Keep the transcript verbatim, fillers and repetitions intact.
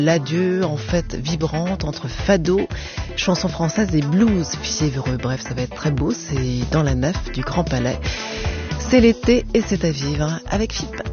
L'adieu, en fait, vibrante entre fado, chansons françaises et blues fiévreux. Bref, ça va être très beau, c'est dans la nef du Grand Palais. C'est l'été et c'est à vivre avec F I P.